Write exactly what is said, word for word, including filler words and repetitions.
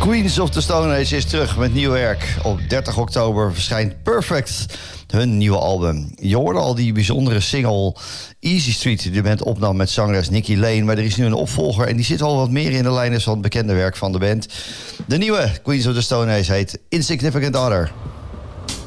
Queens of the Stone Age is terug met nieuw werk. Op dertig oktober verschijnt Perfect, hun nieuwe album. Je hoorde al die bijzondere single Easy Street die de band opnam met zangeres Nikki Lane. Maar er is nu een opvolger en die zit al wat meer in de lijnen van het bekende werk van de band. De nieuwe Queens of the Stone Age heet Insignificant Other.